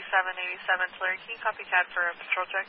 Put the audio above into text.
787 Tulare. Can you copy CAD for a patrol check?